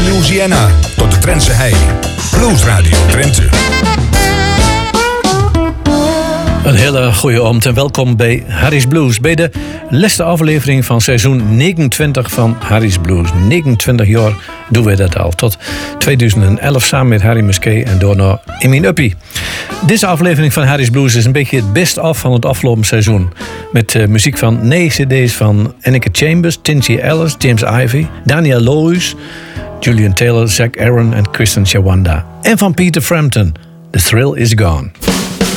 Louisiana tot de Drentse hei. Blues Radio Drenthe. Een hele goede avond en welkom bij Harry's Blues. Bij de laatste aflevering van seizoen 29 van Harry's Blues. 29 jaar doen we dat al. Tot 2011 samen met Harry Musquet en daarna Emin Uppie. Deze aflevering van Harry's Blues is een beetje het best-of van het afgelopen seizoen. Met muziek van 9 cd's van Anneke Chambers, Tincy Ellis, James Ivey, Daniel Loos, Julian Taylor, Zac Aaron en Kristen Shawanda. En van Peter Frampton, The Thrill Is Gone.